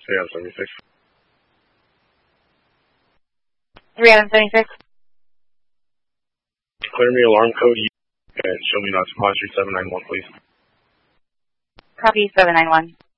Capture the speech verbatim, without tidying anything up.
three Adam seventy-six. three Adam seventy-six. Clear me alarm code and show me not to pod street seven nine one, please. Copy seven nine one.